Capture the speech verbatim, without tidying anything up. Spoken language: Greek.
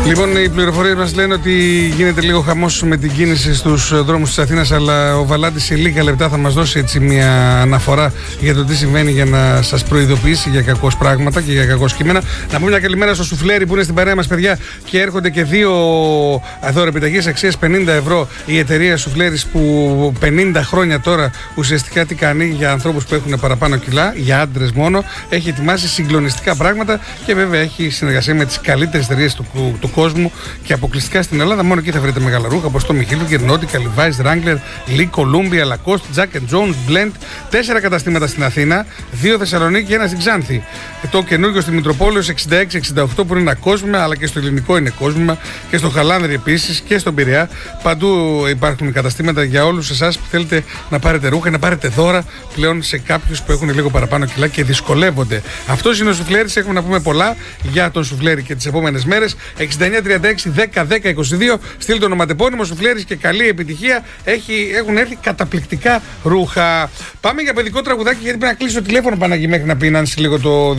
Λοιπόν, οι πληροφορίες μας λένε ότι γίνεται λίγο χαμός με την κίνηση στους δρόμους της Αθήνας, αλλά ο Βαλάντης σε λίγα λεπτά θα μας δώσει έτσι μια αναφορά για το τι συμβαίνει, για να σας προειδοποιήσει για κακώς πράγματα και για κακώς κείμενα. Να πούμε μια καλημέρα στο Σουφλέρι που είναι στην παρέα μας, παιδιά, και έρχονται και δύο δωρεπιταγές αξίας πενήντα ευρώ. Η εταιρεία Σουφλέρις που πενήντα χρόνια τώρα ουσιαστικά τι κάνει για ανθρώπους που έχουν παραπάνω κιλά, για άντρες μόνο, έχει ετοιμάσει συγκλονιστικά πράγματα και βέβαια έχει συνεργασία με τις καλύτερες εταιρείες του, του κόσμου και αποκλειστικά στην Ελλάδα. Μόνο εκεί θα βρείτε μεγάλα ρούχα όπως το Tommy Hilfiger, Nautica, Levi's, Wrangler, Lee, Columbia, Lacoste, Jack and Jones, Blend. Τέσσερα καταστήματα στην Αθήνα, δύο Θεσσαλονίκη και ένα στην Ξάνθη. Το καινούργιο στη Μητροπόλεως εξήντα έξι εξήντα οκτώ που είναι ένα κόσμημα, αλλά και στο ελληνικό είναι κόσμημα, και στο Χαλάνδρη επίσης και στον Πειραιά. Παντού υπάρχουν καταστήματα για όλους εσάς που θέλετε να πάρετε ρούχα, να πάρετε δώρα πλέον σε κάποιους που έχουν λίγο παραπάνω κιλά και δυσκολεύονται. Αυτός είναι ο Σουφλέρης. Έχουμε να πούμε πολλά για τον Σουφλέρη και τις επόμενες μέρες. εξήντα εννιά τριάντα έξι δέκα δέκα είκοσι δύο. Στείλτε το ονοματεπώνυμο Σουφλέρης και καλή επιτυχία. Έχει, έχουν έρθει καταπληκτικά ρούχα. Πάμε για παιδικό τραγουδάκι, γιατί πρέπει να κλείσω το τηλέφωνο, Παναγί, μέχρι να πει να λίγο το